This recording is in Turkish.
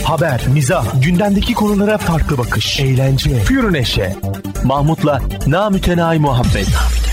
Haber, mizah, gündemdeki konulara farklı bakış, eğlence, pür neşe. Mahmut'la namütenayi muhabbet.